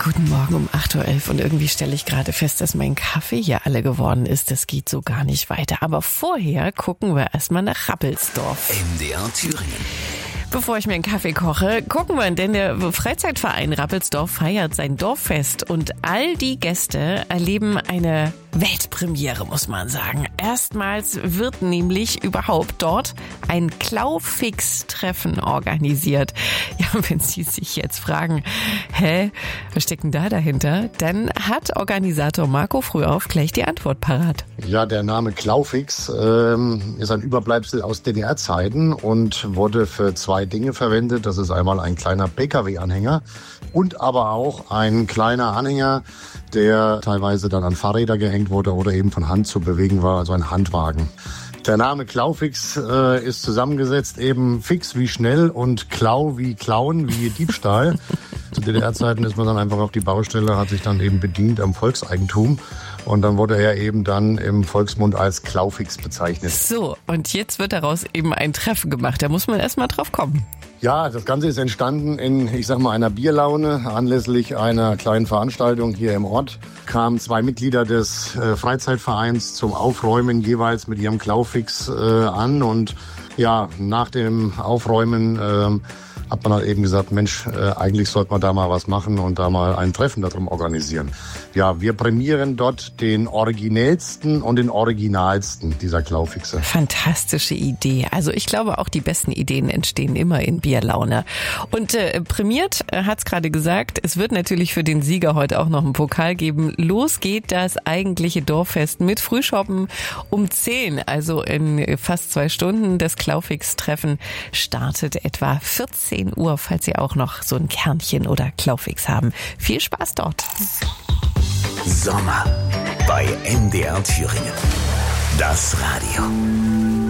Guten Morgen um 8.11 Uhr und irgendwie stelle ich gerade fest, dass mein Kaffee hier alle geworden ist. Das geht so gar nicht weiter. Aber vorher gucken wir erstmal nach Rappelsdorf. MDR Thüringen. Bevor ich mir einen Kaffee koche, gucken wir, denn der Freizeitverein Rappelsdorf feiert sein Dorffest und all die Gäste erleben eine Weltpremiere, muss man sagen. Erstmals wird nämlich überhaupt dort ein Klaufix-Treffen organisiert. Ja, wenn Sie sich jetzt fragen, was steckt denn da dahinter? Dann hat Organisator Marco Frühauf gleich die Antwort parat. Ja, der Name Klaufix ist ein Überbleibsel aus DDR-Zeiten und wurde für zwei Dinge verwendet. Das ist einmal ein kleiner Pkw-Anhänger und aber auch ein kleiner Anhänger, der teilweise dann an Fahrräder gehängt wurde oder eben von Hand zu bewegen war, also ein Handwagen. Der Name Klaufix ist zusammengesetzt eben fix wie schnell und Klau wie Klauen, wie Diebstahl. Zu DDR-Zeiten ist man dann einfach auf die Baustelle, hat sich dann eben bedient am Volkseigentum. Und dann wurde er eben dann im Volksmund als Klaufix bezeichnet. So, und jetzt wird daraus eben ein Treffen gemacht. Da muss man erst mal drauf kommen. Ja, das Ganze ist entstanden in, einer Bierlaune. Anlässlich einer kleinen Veranstaltung hier im Ort kamen zwei Mitglieder des Freizeitvereins zum Aufräumen jeweils mit ihrem Klaufix an. Und ja, nach dem Aufräumen hat man halt eben gesagt, Mensch, eigentlich sollte man da mal was machen und da mal ein Treffen darum organisieren. Ja, wir prämieren dort den originellsten und den originalsten dieser Klaufixe. Fantastische Idee. Also ich glaube, auch die besten Ideen entstehen immer in Bierlaune. Und prämiert, hat's gerade gesagt, es wird natürlich für den Sieger heute auch noch einen Pokal geben. Los geht das eigentliche Dorffest mit Frühschoppen um 10, also in fast 2 Stunden. Das Klaufix-Treffen startet etwa 14 Uhr, falls Sie auch noch so ein Kernchen oder Klaufix haben. Viel Spaß dort. Sommer bei MDR Thüringen. Das Radio.